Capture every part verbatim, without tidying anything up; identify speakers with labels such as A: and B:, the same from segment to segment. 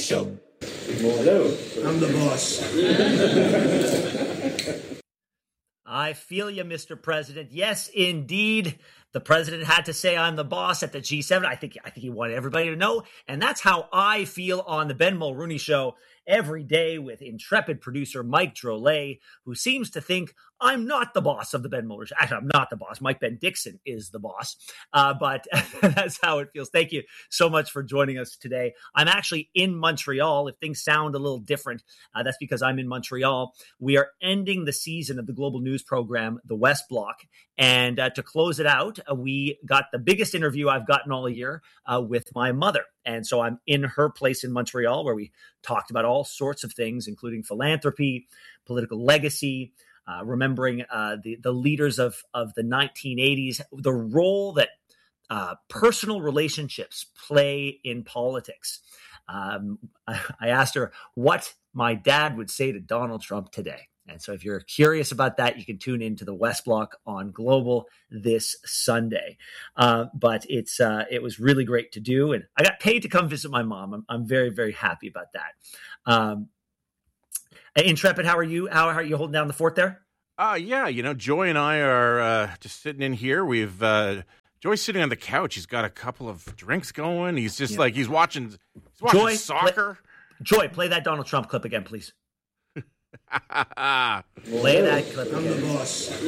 A: Show. Hello. I'm the boss.
B: I feel you, Mister President. Yes, indeed. The president had to say I'm the boss at the G seven. I think I think he wanted everybody to know. And that's how I feel on the Ben Mulrooney Show every day with intrepid producer Mike Drolet, who seems to think I'm not the boss of the Ben Mulrooney Show. Actually, I'm not the boss. Mike Ben Dixon is the boss. Uh, but that's how it feels. Thank you so much for joining us today. I'm actually in Montreal. If things sound a little different, uh, that's because I'm in Montreal. We are ending the season of the Global News program, The West Block. And uh, to close it out, uh, we got the biggest interview I've gotten all year uh, with my mother. And so I'm in her place in Montreal where we talked about all sorts of things, including philanthropy, political legacy, uh, remembering uh, the, the leaders of, of the nineteen eighties, the role that uh, personal relationships play in politics. Um, I, I asked her what my dad would say to Donald Trump today. And so if you're curious about that, you can tune into the West Block on Global this Sunday. Uh, but it's uh, it was really great to do. And I got paid to come visit my mom. I'm, I'm very, very happy about that. Um, Intrepid, how are you? How, how are you holding down the fort there?
C: Uh, yeah, you know, Joy and I are uh, just sitting in here. We've uh, Joy's sitting on the couch. He's got a couple of drinks going. He's just yeah. like he's watching, he's watching
B: Joy,
C: soccer.
B: Play, Joy, play that Donald Trump clip again, please. Play that clip.
A: I'm the boss.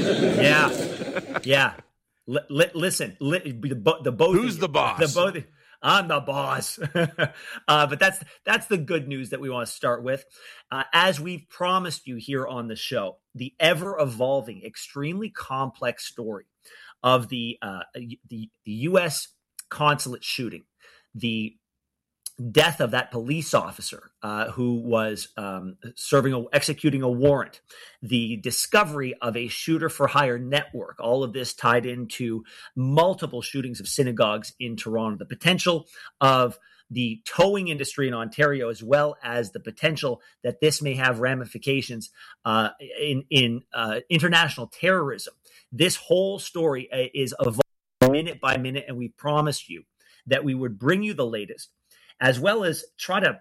B: Yeah, yeah. L- li- listen, li- the, bo- the both.
C: Who's the boss?
B: The both. I'm the boss. uh, but that's that's the good news that we want to start with. Uh, as we've promised you here on the show, the ever evolving, extremely complex story of the uh, the, the U S consulate shooting, the death of that police officer uh, who was um, serving, a, executing a warrant, the discovery of a shooter for hire network, all of this tied into multiple shootings of synagogues in Toronto, the potential of the towing industry in Ontario, as well as the potential that this may have ramifications uh, in, in uh, international terrorism. This whole story is evolving minute by minute, and we promised you that we would bring you the latest, as well as try to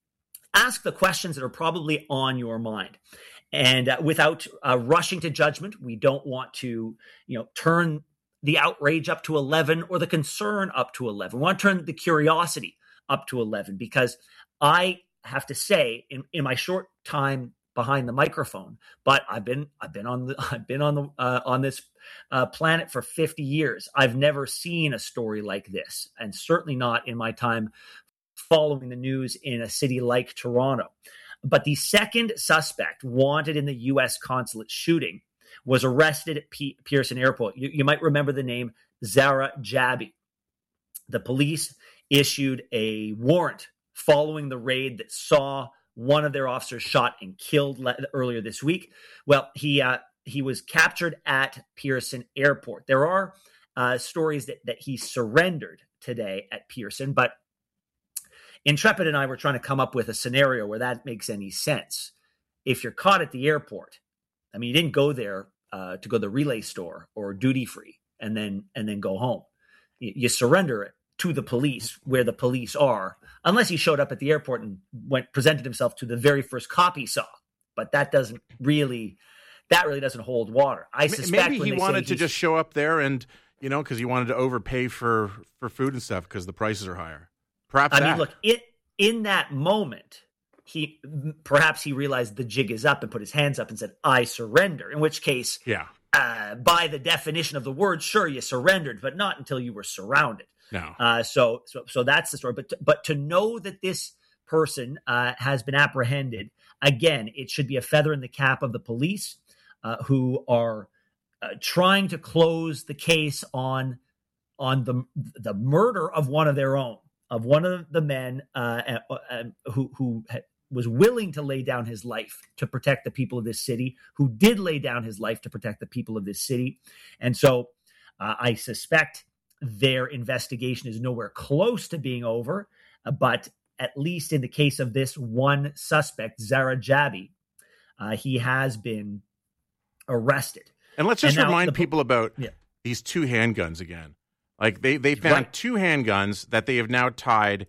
B: ask the questions that are probably on your mind. And uh, without uh, rushing to judgment, we don't want to, you know, turn the outrage up to eleven or the concern up to eleven. We want to turn the curiosity up to eleven, because I have to say, in, in my short time behind the microphone, but I've been I've been on the I've been on the uh, on this uh, planet for fifty years. I've never seen a story like this, and certainly not in my time following the news in a city like Toronto. But the second suspect wanted in the U S consulate shooting was arrested at P- Pearson Airport. You, you might remember the name Zara Jabi. The police issued a warrant following the raid that saw one of their officers shot and killed le- earlier this week. Well, he uh, he was captured at Pearson Airport. There are uh, stories that that he surrendered today at Pearson, but Intrepid and I were trying to come up with a scenario where that makes any sense. If you're caught at the airport, I mean, you didn't go there uh, to go to the relay store or duty free and then and then go home. You, you surrender it to the police where the police are, unless he showed up at the airport and went presented himself to the very first cop he saw. But that doesn't really, that really doesn't hold water. I suspect
C: maybe he wanted to just show up there and, you know, because he wanted to overpay for for food and stuff because the prices are higher. Perhaps
B: I
C: that.
B: mean, look, it, in that moment, he perhaps he realized the jig is up and put his hands up and said, I surrender, in which case,
C: yeah,
B: uh, by the definition of the word, sure, you surrendered, but not until you were surrounded.
C: No.
B: Uh, so, so, so that's the story. But, to, but to know that this person uh, has been apprehended, again, it should be a feather in the cap of the police uh, who are uh, trying to close the case on, on the, the murder of one of their own. Of one of the men uh, uh, who who was willing to lay down his life to protect the people of this city, who did lay down his life to protect the people of this city. And so uh, I suspect their investigation is nowhere close to being over, uh, but at least in the case of this one suspect, Zara Jabi, uh, he has been arrested.
C: And let's just
B: and
C: remind
B: the,
C: people about
B: yeah.
C: these two handguns again. Like they, they found
B: right.
C: two handguns that they have now tied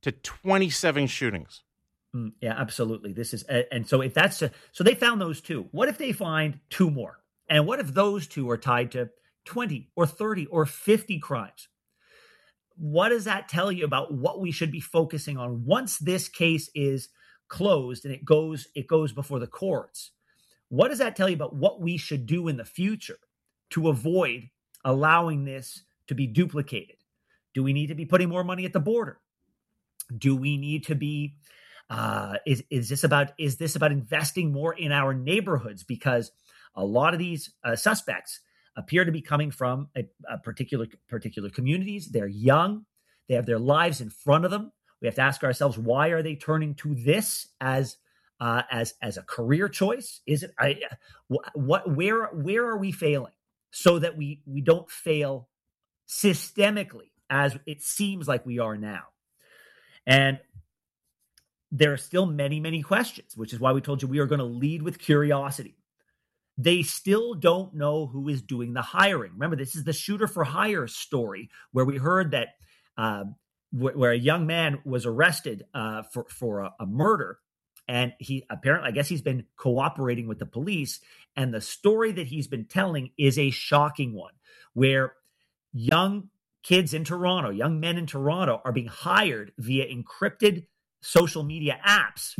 C: to twenty-seven shootings.
B: Mm, yeah, absolutely. This is, and so if that's, a, so they found those two. What if they find two more? And what if those two are tied to twenty or thirty or fifty crimes? What does that tell you about what we should be focusing on once this case is closed and it goes, it goes before the courts? What does that tell you about what we should do in the future to avoid allowing this to be duplicated? Do we need to be putting more money at the border? Do we need to be, uh, is, is this about, is this about investing more in our neighborhoods? Because a lot of these uh, suspects appear to be coming from a, a particular, particular communities. They're young. They have their lives in front of them. We have to ask ourselves, why are they turning to this as, uh, as, as a career choice? Is it, I, what, where, where are we failing so that we, we don't fail systemically as it seems like we are now? And there are still many, many questions, which is why we told you we are going to lead with curiosity. They still don't know who is doing the hiring. Remember, this is the shooter for hire story where we heard that uh, wh- where a young man was arrested uh, for, for a, a murder. And he apparently, I guess he's been cooperating with the police. And the story that he's been telling is a shocking one where young kids in Toronto, young men in Toronto are being hired via encrypted social media apps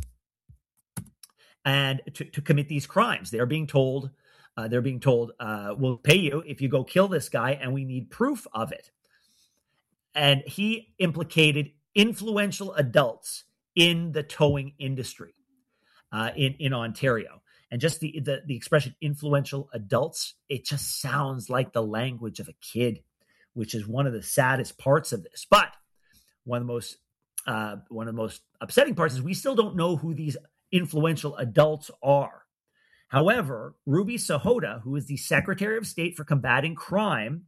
B: and to, to commit these crimes. They're being told, uh, they're being told, uh, we'll pay you if you go kill this guy and we need proof of it. And he implicated influential adults in the towing industry uh, in, in Ontario. And just the, the, the expression influential adults, it just sounds like the language of a kid, which is one of the saddest parts of this. But one of the most, uh, one of the most upsetting parts is we still don't know who these influential adults are. However, Ruby Sahota, who is the Secretary of State for Combating Crime,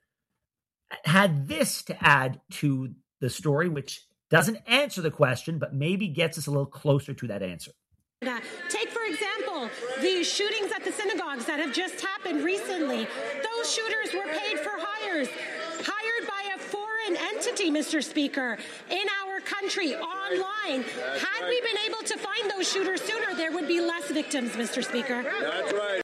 B: had this to add to the story, which doesn't answer the question, but maybe gets us a little closer to that answer.
D: Uh, take, for example, the shootings at the synagogues that have just happened recently. Those shooters were paid for hires, hired by a foreign entity, Mister Speaker, in our country, online. Had we been able to find those shooters sooner, there would be less victims, Mister Speaker.
A: That's right.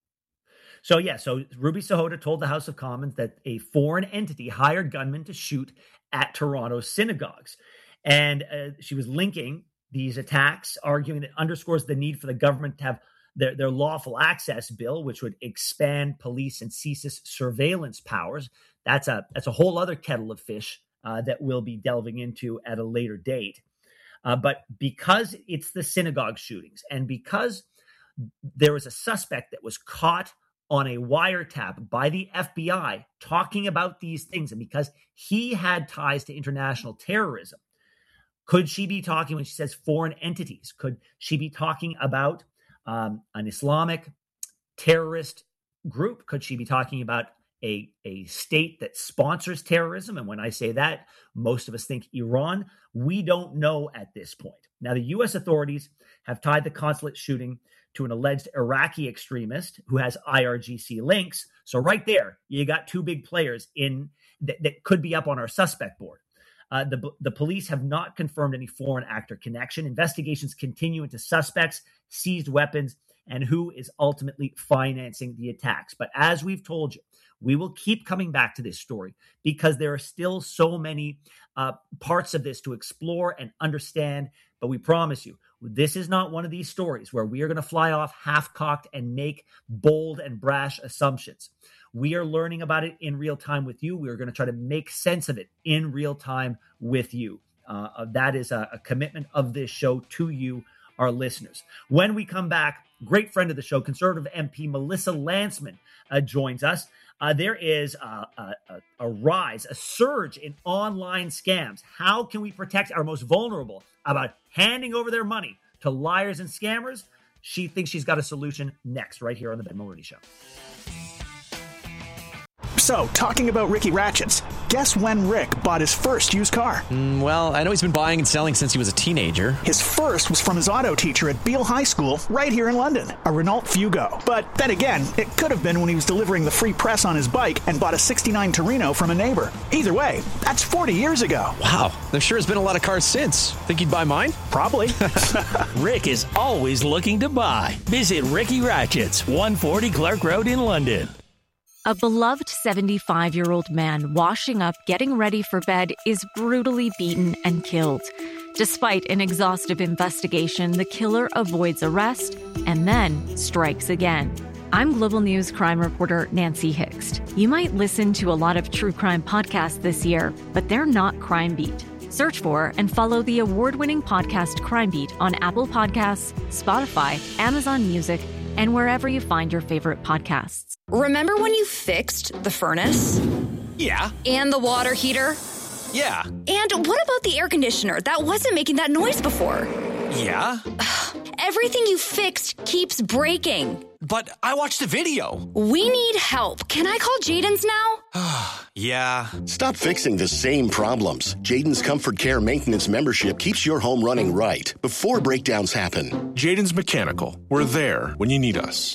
B: So, yeah, so Ruby Sahota told the House of Commons that a foreign entity hired gunmen to shoot at Toronto synagogues. And uh, she was linking these attacks, arguing that underscores the need for the government to have their, their lawful access bill, which would expand police and C S I S surveillance powers. That's a that's a whole other kettle of fish uh, that we'll be delving into at a later date. Uh, but because it's the synagogue shootings, and because there was a suspect that was caught on a wiretap by the F B I talking about these things, and because he had ties to international terrorism, could she be talking, when she says foreign entities, could she be talking about um, an Islamic terrorist group? Could she be talking about a, a state that sponsors terrorism? And when I say that, most of us think Iran. We don't know at this point. Now, the U S authorities have tied the consulate shooting to an alleged Iraqi extremist who has I R G C links. So right there, you got two big players in that, that could be up on our suspect board. Uh, the, the police have not confirmed any foreign actor connection. Investigations continue into suspects, seized weapons, and who is ultimately financing the attacks. But as we've told you, we will keep coming back to this story because there are still so many uh, parts of this to explore and understand. But we promise you, this is not one of these stories where we are going to fly off half-cocked and make bold and brash assumptions. We are learning about it in real time with you. We are going to try to make sense of it in real time with you. Uh, that is a, a commitment of this show to you, our listeners. When we come back, great friend of the show, Conservative M P Melissa Lantsman uh, joins us. Uh, there is a, a, a rise, a surge in online scams. How can we protect our most vulnerable about handing over their money to liars and scammers? She thinks she's got a solution next, right here on the Ben Mulroney Show.
E: So, talking about Ricky Ratchets, guess when Rick bought his first used car?
F: Mm, well, I know he's been buying and selling since he was a teenager.
E: His first was from his auto teacher at Beale High School, right here in London, a Renault Fugo. But then again, it could have been when he was delivering the free press on his bike and bought a sixty-nine Torino from a neighbor. Either way, that's forty years ago.
F: Wow, there sure has been a lot of cars since. Think he'd buy mine?
E: Probably.
G: Rick is always looking to buy. Visit Ricky Ratchets, one forty Clark Road in London.
H: A beloved seventy-five-year-old man washing up, getting ready for bed, is brutally beaten and killed. Despite an exhaustive investigation, the killer avoids arrest and then strikes again. I'm Global News crime reporter Nancy Hixt. You might listen to a lot of true crime podcasts this year, but they're not Crime Beat. Search for and follow the award-winning podcast Crime Beat on Apple Podcasts, Spotify, Amazon Music, and wherever you find your favorite podcasts.
I: Remember when you fixed the furnace?
F: Yeah.
I: And the water heater?
F: Yeah.
I: And what about the air conditioner that wasn't making that noise before?
F: Yeah.
I: Everything you fixed keeps breaking.
F: But I watched a video.
I: We need help. Can I call Jaden's now?
F: Yeah.
J: Stop fixing the same problems. Jaden's Comfort Care Maintenance membership keeps your home running right before breakdowns happen.
K: Jaden's Mechanical. We're there when you need us.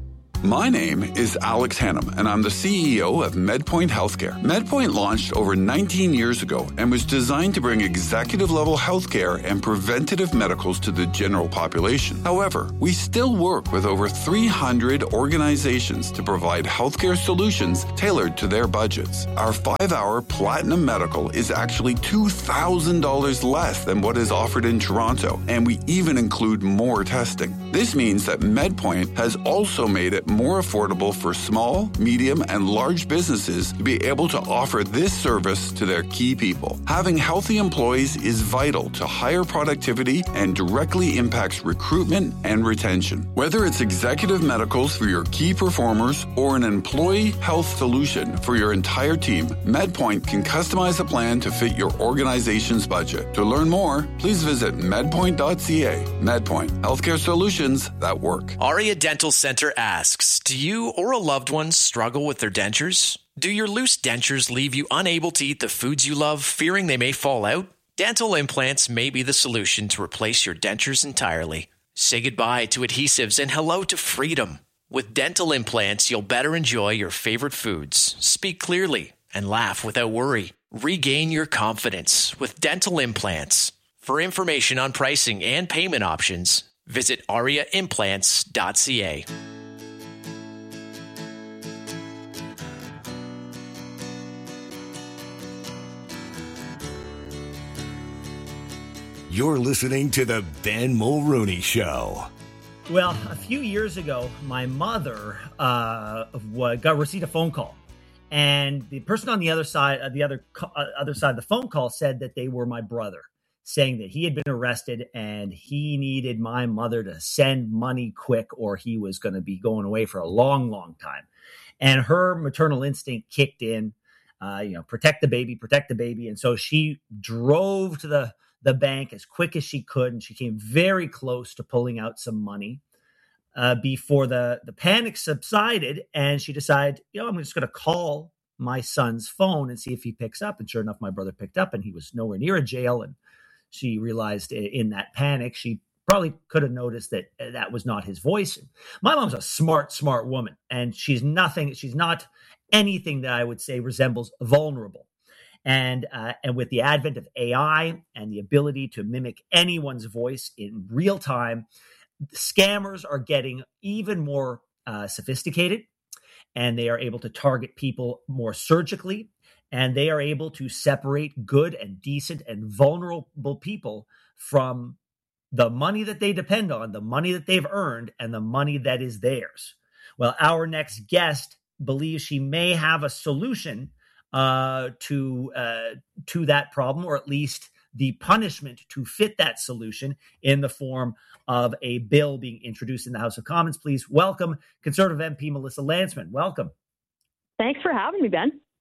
L: My name is Alex Hannum, and I'm the C E O of MedPoint Healthcare. MedPoint launched over nineteen years ago and was designed to bring executive-level healthcare and preventative medicals to the general population. However, we still work with over three hundred organizations to provide healthcare solutions tailored to their budgets. Our five-hour Platinum Medical is actually two thousand dollars less than what is offered in Toronto, and we even include more testing. This means that MedPoint has also made it more affordable for small, medium, and large businesses to be able to offer this service to their key people. Having healthy employees is vital to higher productivity and directly impacts recruitment and retention. Whether it's executive medicals for your key performers or an employee health solution for your entire team, MedPoint can customize a plan to fit your organization's budget. To learn more, please visit medpoint dot c a. MedPoint, healthcare solutions that work.
M: Aria Dental Center asks, do you or a loved one struggle with their dentures? Do your loose dentures leave you unable to eat the foods you love, fearing they may fall out? Dental implants may be the solution to replace your dentures entirely. Say goodbye to adhesives and hello to freedom. With dental implants, you'll better enjoy your favorite foods, speak clearly, and laugh without worry. Regain your confidence with dental implants. For information on pricing and payment options, visit aria implants dot c a.
N: You're listening to the Ben Mulrooney Show.
B: Well, a few years ago, my mother uh, got received a phone call, and the person on the other side, uh, the other uh, other side of the phone call, said that they were my brother, saying that he had been arrested and he needed my mother to send money quick, or he was going to be going away for a long, long time. And her maternal instinct kicked in, uh, you know, protect the baby, protect the baby, and so she drove to the the bank as quick as she could, and she came very close to pulling out some money uh, before the, the panic subsided, and she decided, you know, I'm just going to call my son's phone and see if he picks up. And sure enough, my brother picked up, and he was nowhere near a jail, and she realized in that panic, she probably could have noticed that that was not his voice. My mom's a smart, smart woman, and she's nothing, she's not anything that I would say resembles vulnerable. And uh, and with the advent of A I and the ability to mimic anyone's voice in real time, scammers are getting even more uh, sophisticated, and they are able to target people more surgically, and they are able to separate good and decent and vulnerable people from the money that they depend on, the money that they've earned, and the money that is theirs. Well, our next guest believes she may have a solution Uh, to uh, to that problem, or at least the punishment to fit that solution in the form of a bill being introduced in the House of Commons. Please welcome Conservative M P Melissa Lantsman. Welcome.
O: Thanks for having me, Ben.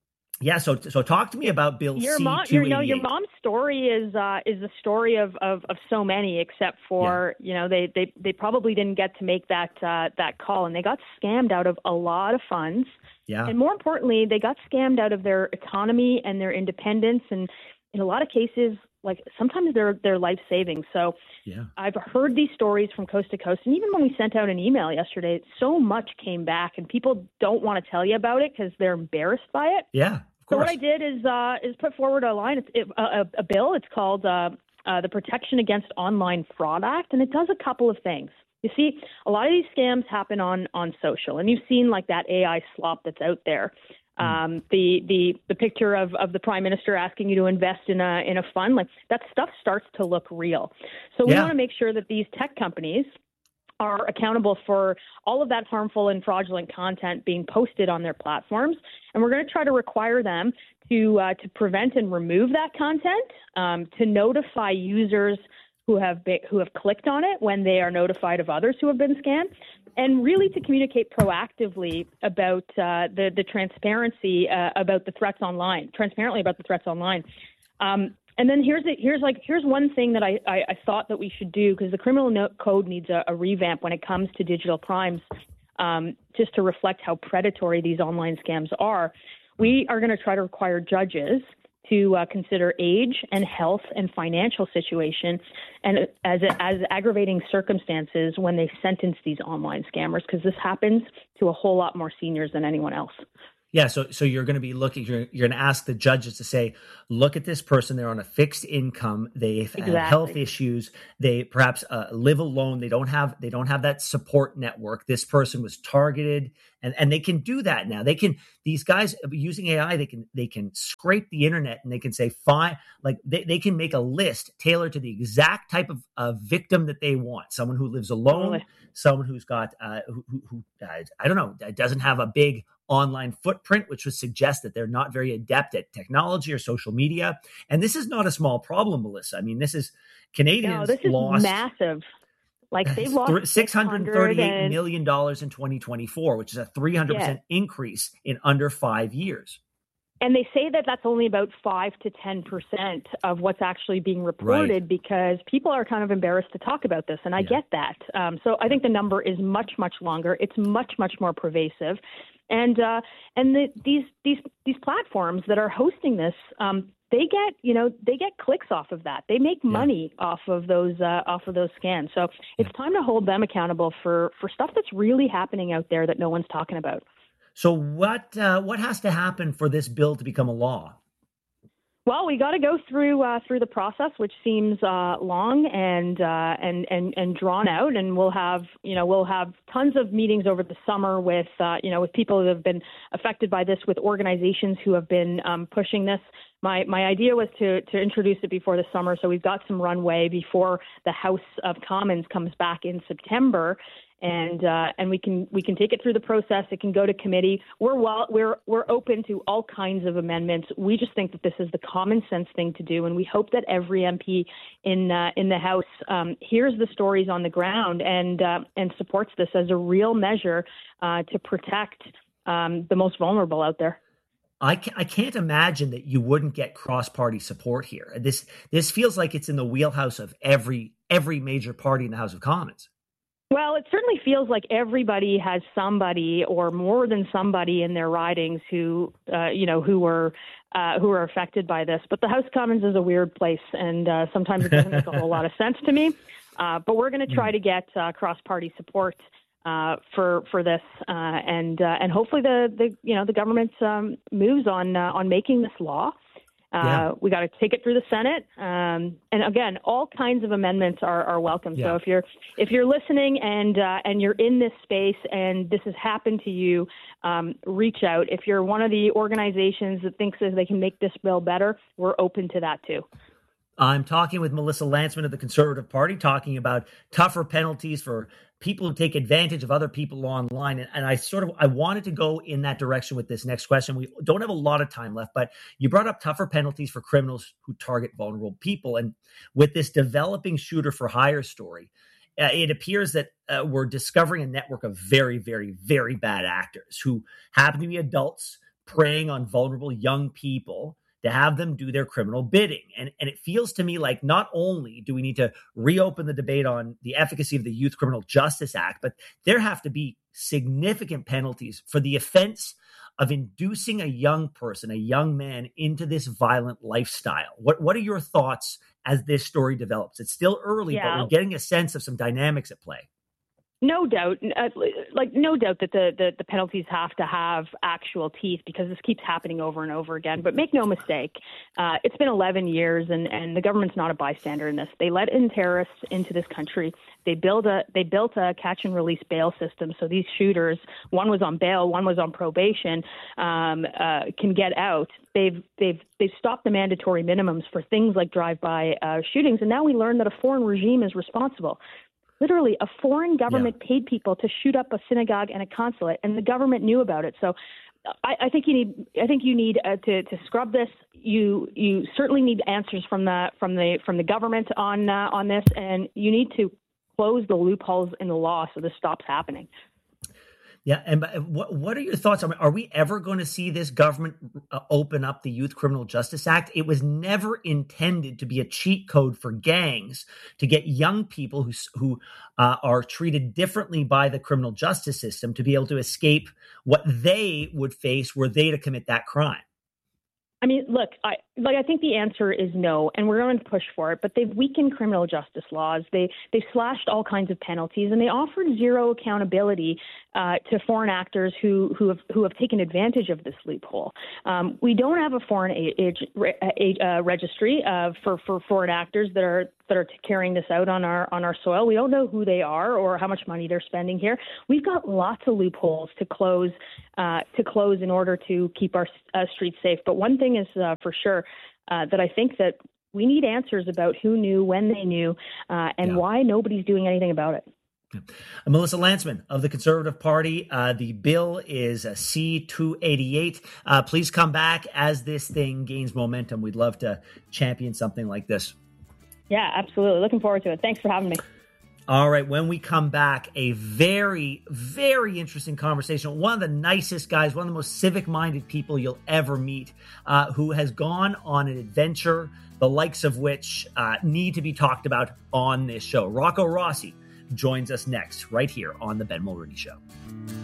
B: Yeah, so so talk to me about Bill
O: Your
B: C
O: mom,
B: two eighty-eight.
O: you know, your mom's story is uh, is the story of, of, of so many, except for yeah. you know they, they, they probably didn't get to make that uh, that call, and they got scammed out of a lot of funds.
B: Yeah,
O: and more importantly, they got scammed out of their autonomy and their independence, and in a lot of cases, like sometimes they're they're life saving. So
B: yeah.
O: I've heard these stories from coast to coast, and even when we sent out an email yesterday, so much came back, and people don't want to tell you about it because they're embarrassed by it.
B: Yeah.
O: So what I did is uh, is put forward a line, it, a, a bill. It's called uh, uh, the Protection Against Online Fraud Act, and it does a couple of things. You see, a lot of these scams happen on, on social, and you've seen like that A I slop that's out there. Mm. Um, the the the picture of, of the prime minister asking you to invest in a in a fund, like that stuff starts to look real. So we
B: yeah.
O: want to make sure that these tech companies are accountable for all of that harmful and fraudulent content being posted on their platforms. And we're going to try to require them to uh, to prevent and remove that content, um, to notify users who have been, who have clicked on it when they are notified of others who have been scammed, and really to communicate proactively about uh, the, the transparency uh, about the threats online, transparently about the threats online. Um, And then here's the, here's like here's one thing that I, I, I thought that we should do, because the criminal no- code needs a, a revamp when it comes to digital crimes, um, just to reflect how predatory these online scams are. We are going to try to require judges to uh, consider age and health and financial situation and as as aggravating circumstances when they sentence these online scammers, because this happens to a whole lot more seniors than anyone else.
B: Yeah, so so you're going to be looking, you're, you're going to ask the judges to say, look at this person, they're on a fixed income, they
O: exactly.
B: have health issues, they perhaps uh, live alone, they don't have they don't have that support network. This person was targeted, and, and they can do that now. They can these guys using A I, they can they can scrape the internet and they can say fine, like they, they can make a list tailored to the exact type of uh, victim that they want. Someone who lives alone, totally. someone who's got uh, who, who, who uh, I don't know, doesn't have a big online footprint, which would suggest that they're not very adept at technology or social media. And this is not a small problem, Melissa. I mean, this is Canadians
O: no, this is
B: lost
O: massive. Like they've lost
B: six hundred thirty-eight million dollars in twenty twenty-four, which is a three hundred percent yeah. increase in under five years.
O: And they say that that's only about five to ten percent of what's actually being reported, right. because people are kind of embarrassed to talk about this. And I yeah. get that. Um, so I think the number is much, much longer. It's much, much more pervasive. And uh, and the, these these these platforms that are hosting this, um, they get you know they get clicks off of that. They make money yeah. off of those uh, off of those scams. So it's time to hold them accountable for for stuff that's really happening out there that no one's talking about.
B: So what uh, what has to happen for this bill to become a law?
O: Well, we got to go through uh, through the process, which seems uh, long and uh, and and and drawn out, and we'll have you know we'll have tons of meetings over the summer with uh, you know with people who have been affected by this, with organizations who have been um, pushing this. My my idea was to to introduce it before the summer, so we've got some runway before the House of Commons comes back in September. And uh, and we can we can take it through the process. It can go to committee. We're well we're we're open to all kinds of amendments. We just think that this is the common sense thing to do, and we hope that every M P in uh, in the House um, hears the stories on the ground and uh, and supports this as a real measure uh, to protect um, the most vulnerable out there.
B: I can't, I can't imagine that you wouldn't get cross-party support here. This this feels like it's in the wheelhouse of every every major party in the House of Commons.
O: Well, it certainly feels like everybody has somebody or more than somebody in their ridings who, uh, you know, who were uh, who are affected by this. But the House of Commons is a weird place, and uh, sometimes it doesn't make a whole lot of sense to me. Uh, but we're going to try to get uh, cross-party support uh, for for this, uh, and uh, and hopefully the, the you know the government um, moves on uh, on making this law. Uh, yeah. We got to take it through the Senate, um, and again, all kinds of amendments are, are welcome. Yeah. So if you're if you're listening and uh, and you're in this space and this has happened to you, um, reach out. If you're one of the organizations that thinks that they can make this bill better, we're open to that too.
B: I'm talking with Melissa Lantsman of the Conservative Party, talking about tougher penalties for people who take advantage of other people online. And, and I sort of, I wanted to go in that direction with this next question. We don't have a lot of time left, but you brought up tougher penalties for criminals who target vulnerable people. And with this developing shooter for hire story, uh, it appears that uh, we're discovering a network of very, very, very bad actors who happen to be adults, preying on vulnerable young people to have them do their criminal bidding. And, and it feels to me like not only do we need to reopen the debate on the efficacy of the Youth Criminal Justice Act, but there have to be significant penalties for the offense of inducing a young person, a young man, into this violent lifestyle. What what are your thoughts as this story develops? It's still early,
O: Yeah.
B: but we're getting a sense of some dynamics at play.
O: No doubt, uh, like no doubt that the, the, the penalties have to have actual teeth because this keeps happening over and over again. But make no mistake, uh, it's been eleven years, and, and the government's not a bystander in this. They let in terrorists into this country. They build a they built a catch and release bail system, so these shooters, one was on bail, one was on probation, um, uh, can get out. They've they've they've stopped the mandatory minimums for things like drive-by uh, shootings, and now we learn that a foreign regime is responsible. Literally, a foreign government yeah. paid people to shoot up a synagogue and a consulate, and the government knew about it. So, I, I think you need, I think you need uh, to, to scrub this. You, you certainly need answers from the from the from the government on uh, on this, and you need to close the loopholes in the law so this stops happening.
B: Yeah, and what what are your thoughts? I mean, are we ever going to see this government uh, open up the Youth Criminal Justice Act? It was never intended to be a cheat code for gangs to get young people who who uh, are treated differently by the criminal justice system to be able to escape what they would face were they to commit that crime.
O: I mean, look, I like I think the answer is no, and we're going to push for it. But they've weakened criminal justice laws. They they've slashed all kinds of penalties, and they offered zero accountability uh, to foreign actors who who have who have taken advantage of this loophole. Um, we don't have a foreign age, age, uh, registry uh, for for foreign actors that are that are carrying this out on our on our soil. We don't know who they are or how much money they're spending here. We've got lots of loopholes to close uh, to close in order to keep our uh, streets safe. But one thing is uh, for sure uh, that I think that we need answers about who knew, when they knew, uh, and yeah. why nobody's doing anything about it.
B: Melissa Lantsman of the Conservative Party. Uh, the bill is a C two eighty-eight. Uh, please come back as this thing gains momentum. We'd love to champion something like this.
O: Yeah, absolutely. Looking forward to it. Thanks for having me.
B: All right. When we come back, a very, very interesting conversation. One of the nicest guys, one of the most civic-minded people you'll ever meet, uh, who has gone on an adventure, the likes of which uh, need to be talked about on this show. Rocco Rossi joins us next, right here on The Ben Mulroney Show.